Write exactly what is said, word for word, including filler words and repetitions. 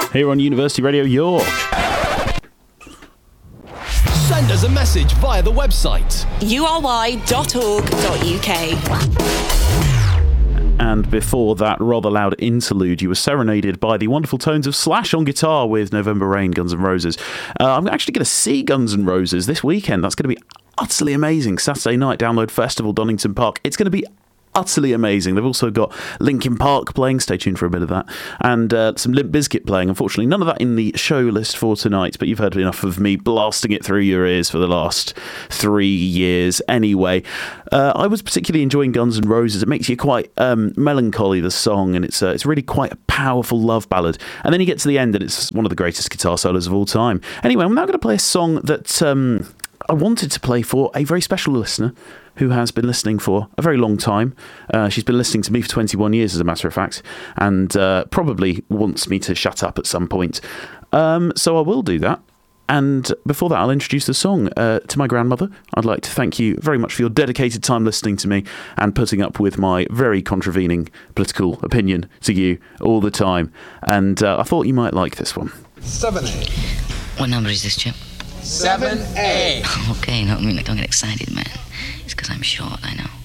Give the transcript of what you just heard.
here on University Radio York. Send us a message via the website u r y dot org dot u k. And before that rather loud interlude, you were serenaded by the wonderful tones of Slash on guitar with November Rain, Guns N' Roses. Uh, I'm actually going to see Guns N' Roses this weekend. That's going to be utterly amazing. Saturday night, Download Festival, Donington Park. It's going to be utterly amazing. They've also got Linkin Park playing, stay tuned for a bit of that, and uh, some Limp Bizkit playing. Unfortunately, none of that in the show list for tonight, but you've heard enough of me blasting it through your ears for the last three years anyway. Uh, I was particularly enjoying Guns N' Roses. It makes you quite um, melancholy, the song, and it's uh, it's really quite a powerful love ballad. And then you get to the end and it's one of the greatest guitar solos of all time. Anyway, I'm now going to play a song that um, I wanted to play for a very special listener who has been listening for a very long time. Uh, she's been listening to me for twenty-one years, as a matter of fact, and uh, probably wants me to shut up at some point. Um, so I will do that. And before that, I'll introduce the song uh, to my grandmother. I'd like to thank you very much for your dedicated time listening to me and putting up with my very contravening political opinion to you all the time. And uh, I thought you might like this one. seven A. What number is this, Chip? seven A. Okay, no, I mean, don't get excited, man. It's because I'm short, I know.